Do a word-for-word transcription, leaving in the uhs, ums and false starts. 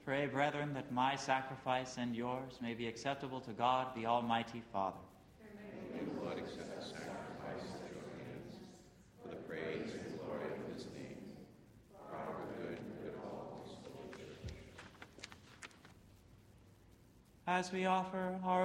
Pray, brethren, that my sacrifice and yours may be acceptable to God, the Almighty Father. May God accept the sacrifice at your hands for the praise and glory of his name, for our good and good of all his holy church. As we offer our